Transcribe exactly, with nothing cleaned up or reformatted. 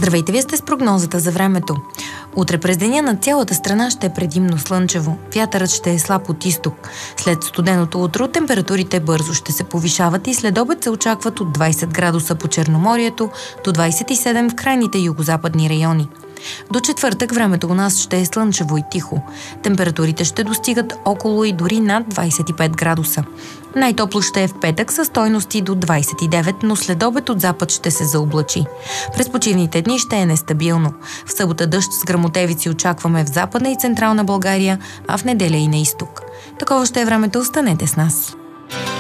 Здравейте, вие сте с прогнозата за времето. Утре през деня на цялата страна ще е предимно слънчево. Вятърът ще е слаб от изток. След студеното утро температурите бързо ще се повишават и след обед се очакват от двайсет градуса по Черноморието до двайсет и седем в крайните югозападни райони. До четвъртък времето у нас ще е слънчево и тихо. Температурите ще достигат около и дори над двайсет и пет градуса. Най-топло ще е в петък със стойности до двайсет и девет, но след обед от запад ще се заоблачи. През почивните дни ще е нестабилно. В събота дъжд с гръмотевици очакваме в Западна и Централна България, а в неделя и на изток. Такова ще е времето, останете с нас.